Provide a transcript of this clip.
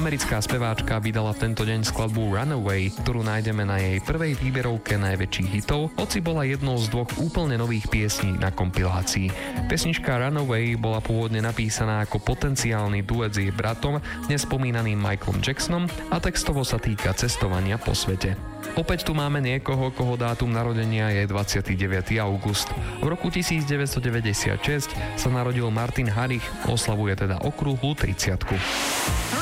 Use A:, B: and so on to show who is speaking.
A: Americká speváčka vydala v tento deň skladbu Runaway, ktorú nájdeme na jej prvej výberovke najväčších hitov, hoci bola jednou z dvoch úplne nových piesní na kompilácii. Pesnička Runaway bola pôvodne napísaná ako potenciálny duet s jej bratom, dnes spomínaným Michaelom Jacksonom, a textovo sa týka cestovania po svete. Opäť tu máme niekoho, koho dátum narodenia je 29. august. V roku 1996 sa narodil Martin Harrich, oslavuje teda okrúhlu 30-ku.